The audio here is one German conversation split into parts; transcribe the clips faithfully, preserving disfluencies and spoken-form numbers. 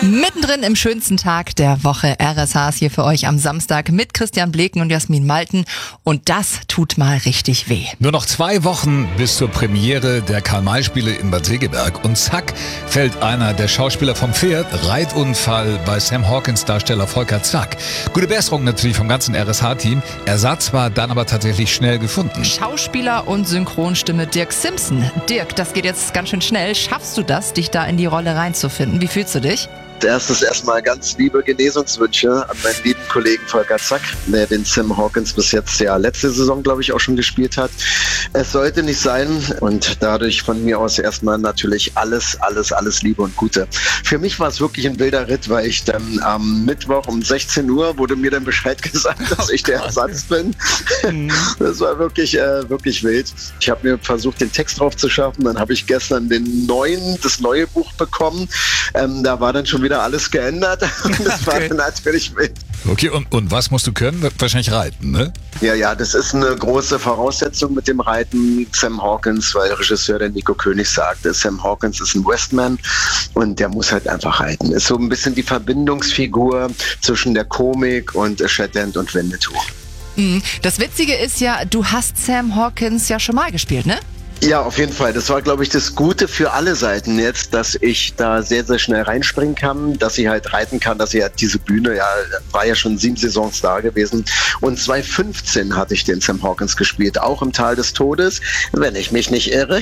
Mittendrin im schönsten Tag der Woche. R S H ist hier für euch am Samstag mit Christian Bleken und Jasmin Malten. Und das tut mal richtig weh. Nur noch zwei Wochen bis zur Premiere der Karl-May-Spiele in Bad Segeberg. Und zack, fällt einer der Schauspieler vom Pferd. Reitunfall bei Sam Hawkins Darsteller Volker Zack. Gute Besserung natürlich vom ganzen R S H-Team. Ersatz war dann aber tatsächlich schnell gefunden. Schauspieler und Synchronstimme Dirk Simpson. Dirk, das geht jetzt ganz schön schnell. Schaffst du das, dich da in die Rolle reinzufinden? Wie fühlst du dich? Erstes erstmal ganz liebe Genesungswünsche an meinen lieben Kollegen Volker Zack, der den Sam Hawkins bis jetzt ja letzte Saison, glaube ich, auch schon gespielt hat. Es sollte nicht sein und dadurch von mir aus erstmal natürlich alles, alles, alles Liebe und Gute. Für mich war es wirklich ein wilder Ritt, weil ich dann am Mittwoch um sechzehn Uhr wurde mir dann Bescheid gesagt, dass ich der Ersatz bin. Das war wirklich, äh, wirklich wild. Ich habe mir versucht, den Text drauf zu schaffen. Dann habe ich gestern den neuen, das neue Buch bekommen. Ähm, da war dann schon wieder alles geändert. Das war dann natürlich wild. Okay, und, und was musst du können? Wahrscheinlich reiten, ne? Ja, ja, das ist eine große Voraussetzung mit dem Reiten. Sam Hawkins, weil Regisseur der Nico König sagte, Sam Hawkins ist ein Westman und der muss halt einfach reiten. Ist so ein bisschen die Verbindungsfigur zwischen der Komik und Shetland und Winnetou. Das Witzige ist ja, du hast Sam Hawkins ja schon mal gespielt, ne? Ja, auf jeden Fall. Das war, glaube ich, das Gute für alle Seiten jetzt, dass ich da sehr, sehr schnell reinspringen kann, dass sie halt reiten kann, dass sie halt diese Bühne, ja, war ja schon sieben Saisons da gewesen. Und zweitausendfünfzehn hatte ich den Sam Hawkins gespielt, auch im Tal des Todes, wenn ich mich nicht irre.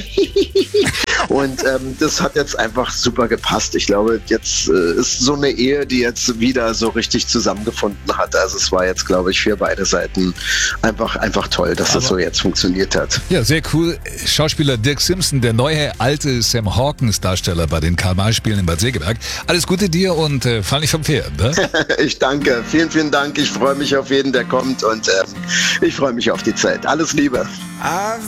Und ähm, das hat jetzt einfach super gepasst. Ich glaube, jetzt äh, ist so eine Ehe, die jetzt wieder so richtig zusammengefunden hat. Also es war jetzt, glaube ich, für beide Seiten einfach, einfach toll, dass Aber das so jetzt funktioniert hat. Ja, sehr cool. Schauspieler Dirk Simpson, der neue alte Sam Hawkins Darsteller bei den Karl-May-Spielen in Bad Segeberg. Alles Gute dir und äh, fall nicht vom Pferd, ne? Ich danke. Vielen, vielen Dank. Ich freue mich auf jeden, der kommt und äh, ich freue mich auf die Zeit. Alles Liebe. I've